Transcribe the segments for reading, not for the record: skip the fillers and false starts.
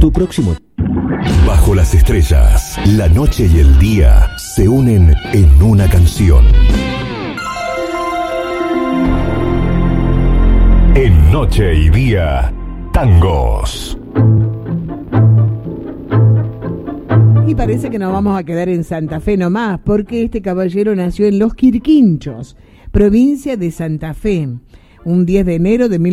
Tu próximo... Bajo las estrellas, la noche y el día se unen en una canción. En Noche y Día, tangos. Y parece que nos vamos a quedar en Santa Fe nomás, porque este caballero nació en Los Quirquinchos, provincia de Santa Fe, un 10 de enero de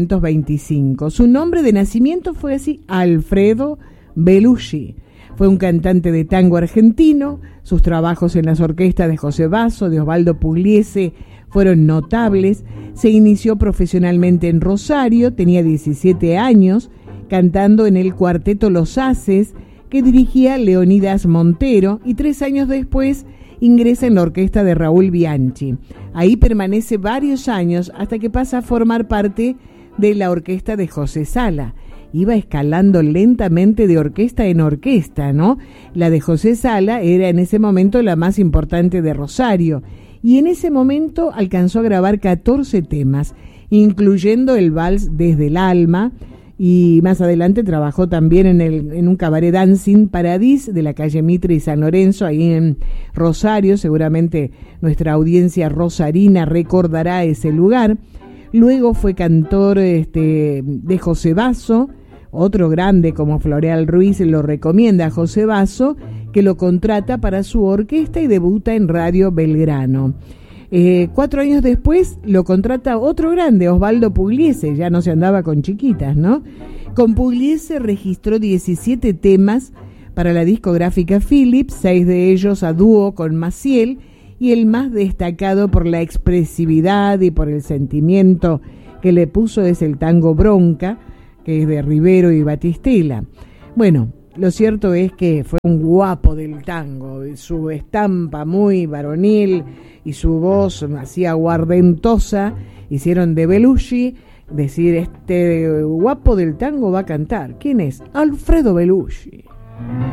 1925. Su nombre de nacimiento fue así, Alfredo Belushi. Fue un cantante de tango argentino. Sus trabajos en las orquestas de José Basso, de Osvaldo Pugliese, fueron notables. Se inició profesionalmente en Rosario, tenía 17 años, cantando en el cuarteto Los Haces, que dirigía Leonidas Montero, y 3 años después ingresa en la orquesta de Raúl Bianchi. Ahí permanece varios años hasta que pasa a formar parte de la orquesta de José Sala. Iba escalando lentamente de orquesta en orquesta, ¿no? La de José Sala era en ese momento la más importante de Rosario, y en ese momento alcanzó a grabar 14 temas, incluyendo el vals Desde el Alma, y más adelante trabajó también en un cabaret Dancing Paradis de la calle Mitre y San Lorenzo, ahí en Rosario. Seguramente nuestra audiencia rosarina recordará ese lugar. Luego fue cantor de José Basso. Otro grande como Floreal Ruiz lo recomienda a José Basso, que lo contrata para su orquesta y debuta en Radio Belgrano. 4 años después lo contrata otro grande, Osvaldo Pugliese, ya no se andaba con chiquitas, ¿no? Con Pugliese registró 17 temas para la discográfica Philips, 6 de ellos a dúo con Maciel, y el más destacado por la expresividad y por el sentimiento que le puso es el tango Bronca, que es de Rivero y Batistela. Bueno, lo cierto es que fue un guapo del tango, su estampa muy varonil y su voz así aguardentosa hicieron de Belushi decir, este guapo del tango va a cantar. ¿Quién es? Alfredo Belushi.